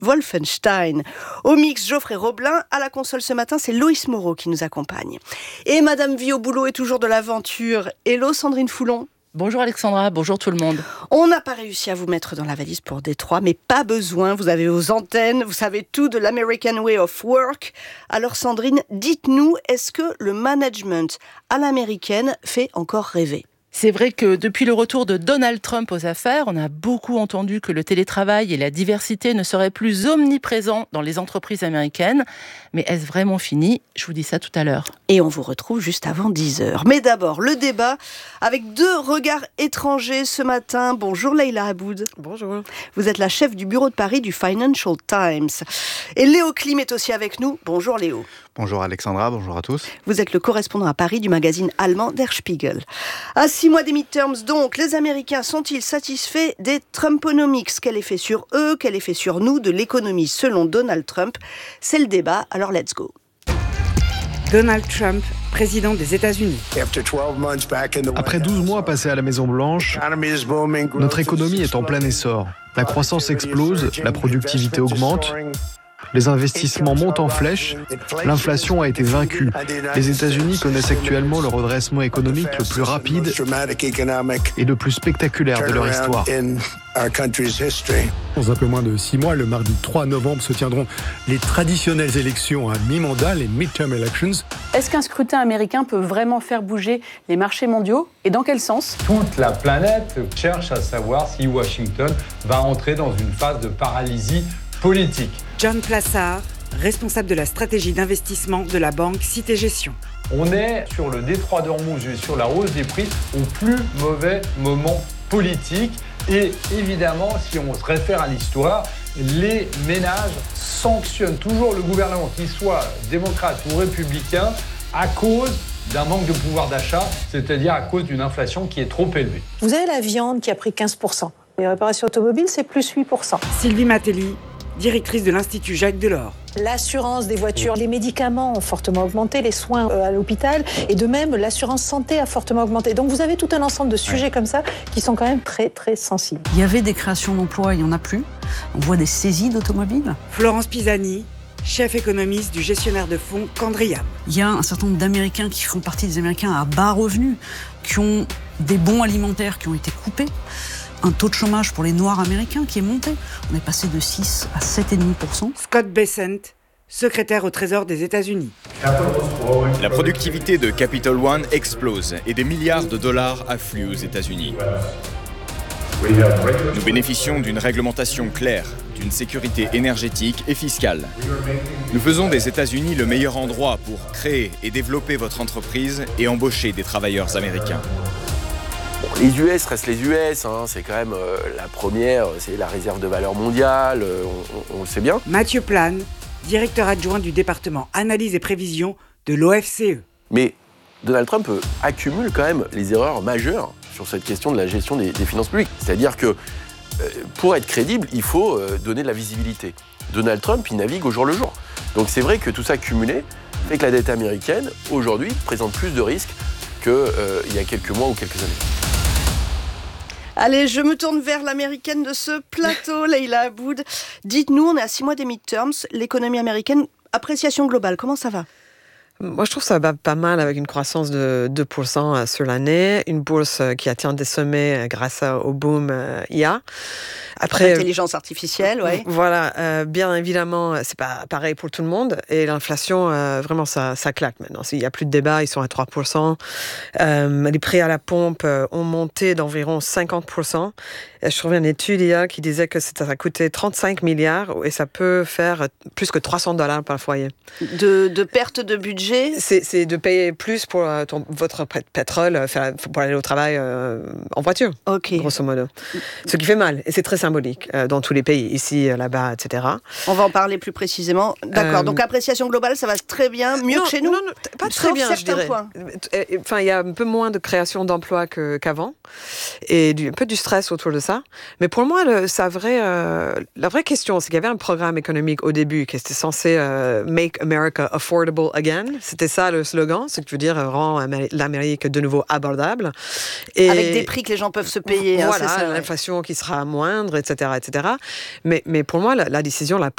Wolfenstein. Au mix, Geoffrey Roblin. À la console ce matin, c'est Loïs Moreau qui nous accompagne. Et Madame Vie au boulot est toujours de l'aventure. Hello Sandrine Foulon. Bonjour Alexandra, bonjour tout le monde. On n'a pas réussi à vous mettre dans la valise pour Détroit, mais pas besoin, vous avez vos antennes, vous savez tout de l'American Way of Work. Alors Sandrine, dites-nous, est-ce que le management à l'américaine fait encore rêver ? C'est vrai que depuis le retour de Donald Trump aux affaires, on a beaucoup entendu que le télétravail et la diversité ne seraient plus omniprésents dans les entreprises américaines. Mais est-ce vraiment fini ? Je vous dis ça tout à l'heure. Et on vous retrouve juste avant 10h. Mais d'abord, le débat avec deux regards étrangers ce matin. Bonjour Leïla Aboud. Bonjour. Vous êtes la chef du bureau de Paris du Financial Times. Et Léo Klim est aussi avec nous. Bonjour Léo. Bonjour Alexandra, bonjour à tous. Vous êtes le correspondant à Paris du magazine allemand Der Spiegel. À 6 mois des midterms donc, les Américains sont-ils satisfaits des Trumponomics ? Quel effet sur eux, quel effet sur nous de l'économie selon Donald Trump ? C'est le débat, alors let's go. Donald Trump, président des États-Unis. Après 12 mois passés à la Maison-Blanche, notre économie est en plein essor. La croissance explose, la productivité augmente, les investissements montent en flèche, l'inflation a été vaincue. Les États-Unis connaissent actuellement le redressement économique le plus rapide et le plus spectaculaire de leur histoire. Dans un peu moins de 6 mois, le mardi 3 novembre, se tiendront les traditionnelles élections à mi-mandat, les midterm elections. Est-ce qu'un scrutin américain peut vraiment faire bouger les marchés mondiaux ? Et dans quel sens ? Toute la planète cherche à savoir si Washington va entrer dans une phase de paralysie politique. John Plassard, responsable de la stratégie d'investissement de la banque Cité Gestion. On est sur le détroit d'Ormuz et sur la hausse des prix au plus mauvais moment politique. Et évidemment, si on se réfère à l'histoire, les ménages sanctionnent toujours le gouvernement, qu'il soit démocrate ou républicain, à cause d'un manque de pouvoir d'achat, c'est-à-dire à cause d'une inflation qui est trop élevée. Vous avez la viande qui a pris 15%. Les réparations automobiles, c'est plus 8%. Sylvie Matelli, directrice de l'Institut Jacques Delors. L'assurance des voitures, les médicaments ont fortement augmenté, les soins à l'hôpital, et de même, l'assurance santé a fortement augmenté. Donc vous avez tout un ensemble de sujets comme ça qui sont quand même très, très sensibles. Il y avait des créations d'emplois, il n'y en a plus. On voit des saisies d'automobiles. Florence Pisani, chef économiste du gestionnaire de fonds Candriam. Il y a un certain nombre d'Américains qui font partie des Américains à bas revenus, qui ont des bons alimentaires qui ont été coupés. Un taux de chômage pour les Noirs américains qui est monté. On est passé de 6 à 7,5%. Scott Bessent, secrétaire au Trésor des États-Unis. La productivité de Capital One explose et des milliards de dollars affluent aux États-Unis. Nous bénéficions d'une réglementation claire, d'une sécurité énergétique et fiscale. Nous faisons des États-Unis le meilleur endroit pour créer et développer votre entreprise et embaucher des travailleurs américains. Bon, les US restent les US, c'est quand même la première, c'est la réserve de valeur mondiale, on le sait bien. Mathieu Plane, directeur adjoint du département analyse et prévision de l'OFCE. Mais Donald Trump accumule quand même les erreurs majeures sur cette question de la gestion des finances publiques. C'est-à-dire que pour être crédible, il faut donner de la visibilité. Donald Trump, il navigue au jour le jour. Donc c'est vrai que tout ça cumulé fait que la dette américaine, aujourd'hui, présente plus de risques qu'il y a quelques mois ou quelques années. Allez, je me tourne vers l'américaine de ce plateau, Leïla Aboud. Dites-nous, on est à 6 mois des midterms, l'économie américaine, appréciation globale, comment ça va ? Moi, je trouve ça va pas mal avec une croissance de 2% sur l'année, une bourse qui atteint des sommets grâce au boom IA. Après, l'intelligence artificielle, oui. Voilà, bien évidemment, c'est pas pareil pour tout le monde. Et l'inflation, vraiment, ça claque maintenant. Il n'y a plus de débat, ils sont à 3%. Les prix à la pompe ont monté d'environ 50%. Et je trouvais une étude hier qui disait que ça a coûté 35 milliards et ça peut faire plus que $300 par foyer. De perte de budget ? C'est de payer plus pour votre pétrole pour aller au travail en voiture, grosso modo. Ce qui fait mal, et c'est très symbolique dans tous les pays, ici, là-bas, etc. On va en parler plus précisément. D'accord, donc appréciation globale, ça va très bien, mieux que chez nous ? Non, pas très bien, je dirais. Enfin, il y a un peu moins de création d'emplois qu'avant, et un peu du stress autour de ça. Mais pour moi, la vraie question, c'est qu'il y avait un programme économique au début qui était censé « Make America Affordable Again ». C'était ça le slogan, ce qui veut dire rend l'Amérique de nouveau abordable. Et avec des prix que les gens peuvent se payer. Voilà, c'est ça, l'inflation qui sera moindre, etc. etc. Mais pour moi, la décision la